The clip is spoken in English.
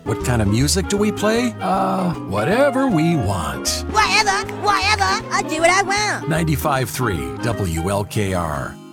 What kind of music do we play? Whatever we want. Whatever, I'll do what I want. 95.3 WLKR.